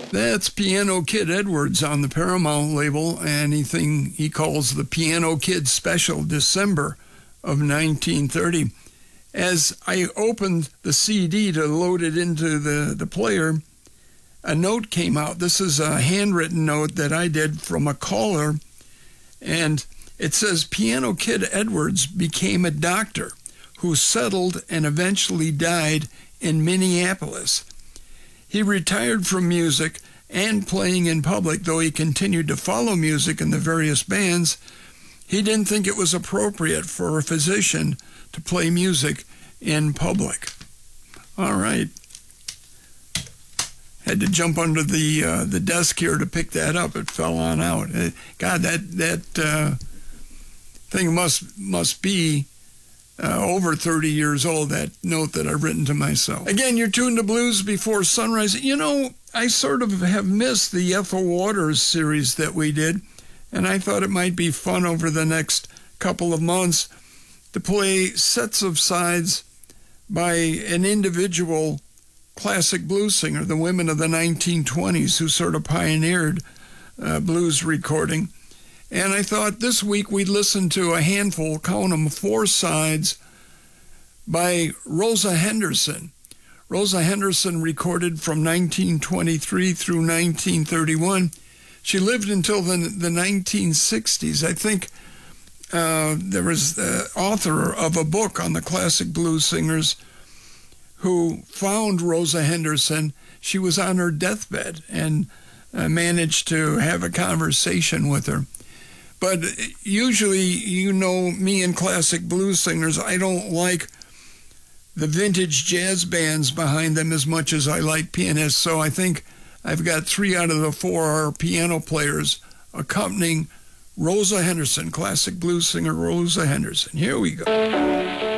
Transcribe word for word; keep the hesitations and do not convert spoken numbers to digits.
That's Piano Kid Edwards on the Paramount label, anything he calls the Piano Kid Special, December of nineteen thirty. As I opened the C D to load it into the, the player, a note came out. This is a handwritten note that I did from a caller, and it says, Piano Kid Edwards became a doctor who settled and eventually died in Minneapolis. He retired from music and playing in public, though he continued to follow music in the various bands. He didn't think it was appropriate for a physician to play music in public. All right. Had to jump under the uh, the desk here to pick that up. It fell on out. Uh, God, that that uh, thing must must be Uh, over thirty years old, that note that I've written to myself. Again, you're tuned to Blues Before Sunrise. You know, I sort of have missed the Ethel Waters series that we did, and I thought it might be fun over the next couple of months to play sets of sides by an individual classic blues singer, the women of the nineteen twenties who sort of pioneered uh, blues recording. And I thought this week we'd listen to a handful, count them, four sides by Rosa Henderson. Rosa Henderson recorded from nineteen twenty-three through nineteen thirty-one. She lived until the, the nineteen sixties. I think uh, there was the author of a book on the classic blues singers who found Rosa Henderson. She was on her deathbed and uh, managed to have a conversation with her. But usually, you know me and classic blues singers, I don't like the vintage jazz bands behind them as much as I like pianists. So I think I've got three out of the four are piano players accompanying Rosa Henderson, classic blues singer Rosa Henderson. Here we go.